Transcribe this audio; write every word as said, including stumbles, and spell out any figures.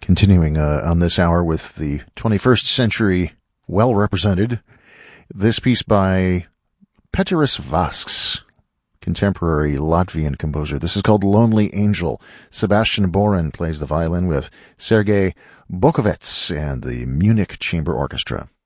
Continuing uh, on this hour with the twenty-first century well represented, this piece by Peteris Vasks, contemporary Latvian composer. This is called Lonely Angel. Sebastian Boren plays the violin with Sergei Bokovets and the Munich Chamber Orchestra.